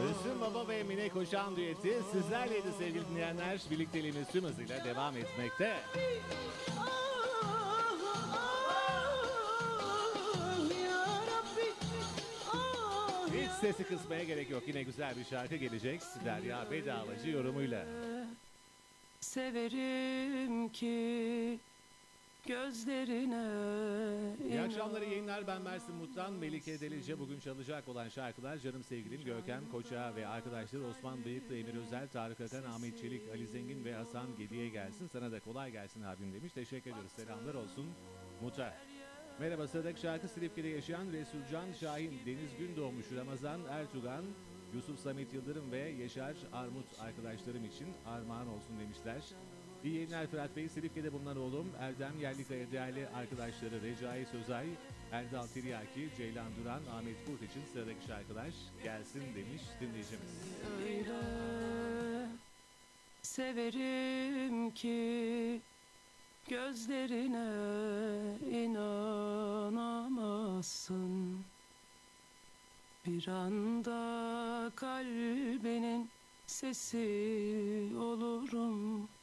Müslüm Baba ve Mine Koşan düeti sizlerleydi sevgili dinleyenler. Birlikteliğimiz tüm hızıyla devam etmekte. Hiç sesi kısmaya gerek yok. Yine güzel bir şarkı gelecek. Derya Bedavacı yorumuyla. Severim ki gözlerine İyi akşamlar, iyi yayınlar. Ben Mersin Mut'tan Melike Delice. Bugün çalacak olan şarkılar canım sevgilim Görkem Koça ve arkadaşları Osman Bıyıklı, Emir Özel, Tarık Akan, Ahmet Çelik, Ali Zengin ve Hasan Gedi'ye gelsin. Sana da kolay gelsin abim demiş. Teşekkür ediyoruz. Selamlar olsun Mut'a. Merhaba, sıradaki şarkı Silifke'de yaşayan Resulcan Şahin, Deniz Gündoğmuş, Ramazan Ertuğan, Yusuf Samet Yıldırım ve Yaşar Armut arkadaşlarım için armağan olsun demişler. İyi yayınlar Fırat Bey. Silifke'de bulunan oğlum Erdem Yerlikaya değerli arkadaşları Recai Sözay, Erdal Tiryaki, Ceylan Duran, Ahmet Kurt için sıradaki şarkılar gelsin demiş dinleyicimiz. öyle severim ki gözlerine inanamazsın. Bir anda kalbinin sesi olurum.